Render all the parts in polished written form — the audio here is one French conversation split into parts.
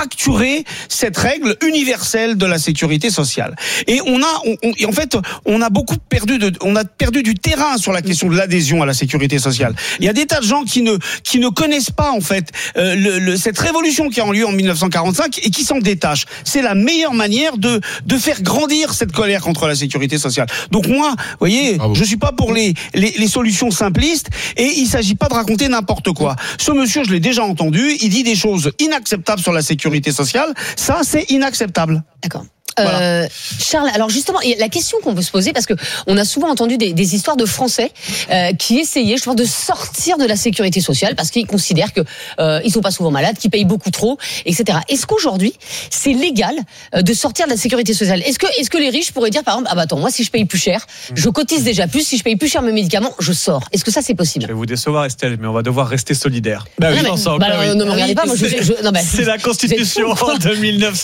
fracturer cette règle universelle de la sécurité sociale. Et en fait, on a perdu du terrain sur la question de l'adhésion à la sécurité sociale. Il y a des tas de gens qui ne connaissent pas en fait cette révolution qui a eu lieu en 1945 et qui s'en détachent. C'est la meilleure manière de faire grandir cette colère contre la sécurité sociale. Donc moi, vous voyez, je suis pas pour les solutions simplistes et il s'agit pas de raconter n'importe quoi. Ce monsieur, je l'ai déjà entendu, il dit des choses inacceptables sur la sécurité sociale. Ça, c'est inacceptable. D'accord. Voilà. Charles, alors justement, la question qu'on peut se poser, parce que on a souvent entendu des histoires de Français qui essayaient justement de sortir de la sécurité sociale parce qu'ils considèrent que ils sont pas souvent malades, qu'ils payent beaucoup trop, etc. Est-ce qu'aujourd'hui c'est légal de sortir de la sécurité sociale ? Est-ce que les riches pourraient dire par exemple, attends, moi si je paye plus cher, je cotise déjà plus, si je paye plus cher mes médicaments, je sors. Est-ce que ça c'est possible ? Je vais vous décevoir Estelle, mais on va devoir rester solidaires. Ne me regardez pas, moi c'est la Constitution de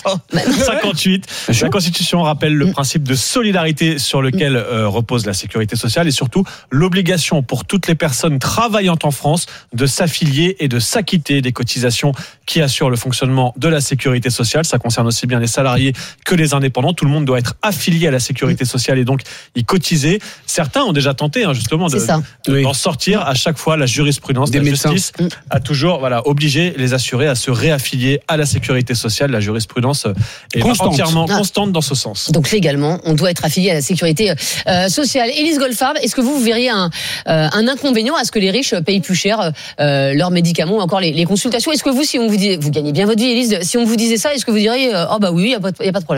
1958. La Constitution rappelle le principe de solidarité sur lequel repose la sécurité sociale et surtout l'obligation pour toutes les personnes travaillant en France de s'affilier et de s'acquitter des cotisations qui assurent le fonctionnement de la sécurité sociale. Ça concerne aussi bien les salariés que les indépendants. Tout le monde doit être affilié à la sécurité sociale et donc y cotiser. Certains ont déjà tenté justement d'en sortir. À chaque fois, la jurisprudence de la justice a toujours obligé les assurés à se réaffilier à la sécurité sociale. La jurisprudence est entièrement constante dans ce sens. Donc légalement, on doit être affilié à la sécurité sociale. Élise Goldfarb, est-ce que vous verriez un inconvénient à ce que les riches payent plus cher leurs médicaments ou encore les consultations ? Est-ce que vous, si on vous dit, vous gagnez bien votre vie, Élise, si on vous disait ça, est-ce que vous diriez oui, il y a pas de problème ?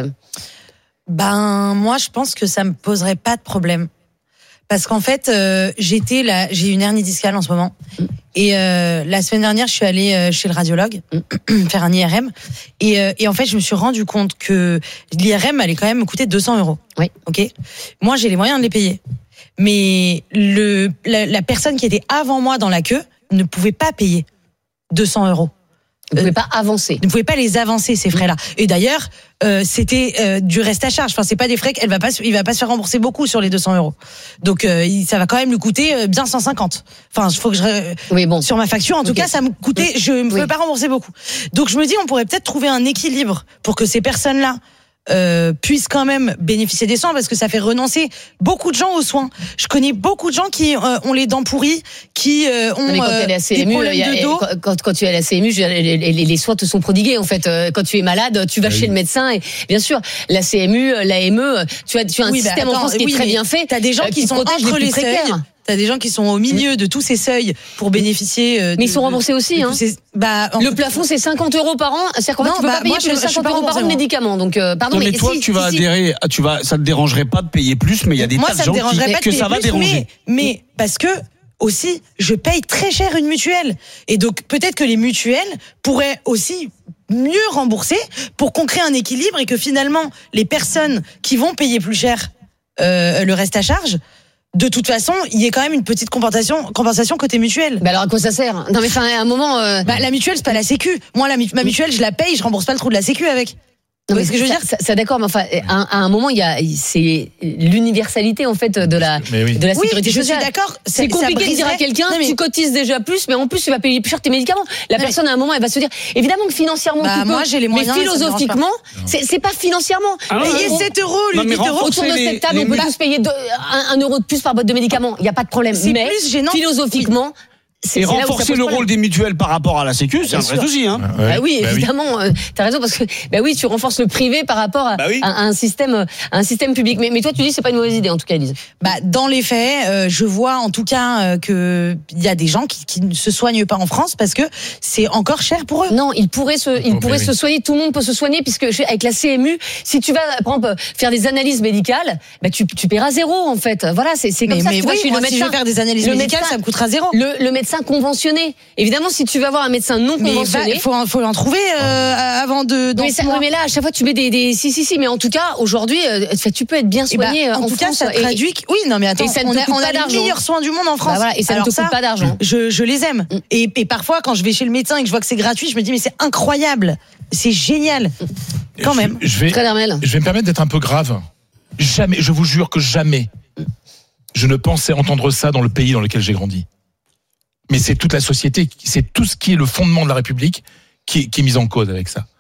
Moi, je pense que ça me poserait pas de problème. Parce qu'en fait, j'ai une hernie discale en ce moment. Et la semaine dernière, je suis allée chez le radiologue faire un IRM. Et en fait, je me suis rendu compte que l'IRM allait quand même me coûter 200 €. Oui. Ok. Moi, j'ai les moyens de les payer. Mais la personne qui était avant moi dans la queue ne pouvait pas payer 200 €. Vous ne pouvez pas avancer. Ne pouvez pas les avancer, ces frais-là. Et d'ailleurs, c'était du reste à charge. Enfin, c'est pas des frais il va pas se faire rembourser beaucoup sur les 200 €. Donc, ça va quand même lui coûter bien 150. Enfin, il faut que sur ma facture, en tout cas, ça me coûtait, je ne pouvais pas rembourser beaucoup. Donc, je me dis, on pourrait peut-être trouver un équilibre pour que ces personnes-là puissent quand même bénéficier des soins, parce que ça fait renoncer beaucoup de gens aux soins. Je connais beaucoup de gens qui ont les dents pourries, qui ont des problèmes de dos. Quand tu es à la CMU, les soins te sont prodigués en fait. Quand tu es malade, tu vas chez le médecin et bien sûr, la CMU, l'AME, tu as un système en France qui est très bien fait. T'as des gens qui sont entre les seuils. T'as des gens qui sont au milieu de tous ces seuils pour bénéficier. Mais ils sont remboursés aussi. Le plafond, c'est 50 € par an. C'est-à-dire qu'en fait, tu peux pas payer plus de 50 € par an de médicaments. Donc, pardon. Mais toi, tu vas adhérer. Ça te dérangerait pas de payer plus, mais il y a des tas de gens que ça va déranger. Mais parce que aussi, je paye très cher une mutuelle. Et donc, peut-être que les mutuelles pourraient aussi mieux rembourser pour qu'on crée un équilibre et que finalement, les personnes qui vont payer plus cher le reste à charge, de toute façon, il y a quand même une petite compensation côté mutuelle. Mais alors à quoi ça sert ? Non mais à un moment... la mutuelle, c'est pas la sécu. Moi, ma mutuelle, je la paye, je rembourse pas le trou de la sécu avec. Non, mais ce que je veux dire, ça d'accord, mais enfin, à un moment, c'est l'universalité en fait de la sécurité sociale. Je suis d'accord. C'est compliqué de dire à quelqu'un, tu cotises déjà plus, mais en plus tu vas payer plus cher tes médicaments. La personne à un moment, elle va se dire, évidemment que financièrement tu peux, moi, j'ai les moyens, mais philosophiquement, c'est pas financièrement. Payer 7 €, 8 € autour de cette table, on peut tous payer 1 € de plus par boîte de médicaments. Il y a pas de problème. Mais plus gênant, philosophiement. Et renforcer le rôle des mutuelles par rapport à la sécu, c'est un vrai souci, hein. Oui, évidemment, t'as raison, parce que, tu renforces le privé par rapport à un système public. Mais toi, tu dis, c'est pas une mauvaise idée, en tout cas, Elise. Dans les faits, je vois, en tout cas, que il y a des gens qui ne se soignent pas en France parce que c'est encore cher pour eux. Non, ils pourraient se soigner, tout le monde peut se soigner, puisque avec la CMU, si tu vas, par exemple, faire des analyses médicales, tu paieras 0, en fait. Voilà, c'est comme ça. Mais oui, moi, si je veux faire des analyses médicales, ça me coûtera 0. Le médecin conventionné. Évidemment, si tu vas voir un médecin non conventionné, il faut en trouver avant de. Mais là, à chaque fois, tu mets des. Si. Mais en tout cas, aujourd'hui, tu peux être bien soigné en tout France. Cas, ça traduit. Oui, non, mais attends, on a les meilleurs soins du monde en France. Et ça ne te coûte pas d'argent. Je les aime. Et parfois, quand je vais chez le médecin et que je vois que c'est gratuit, je me dis mais c'est incroyable, c'est génial. Quand même. Je vais me permettre d'être un peu grave. Jamais, je vous jure que jamais, je ne pensais entendre ça dans le pays dans lequel j'ai grandi. Mais c'est toute la société, c'est tout ce qui est le fondement de la République qui est mis en cause avec ça.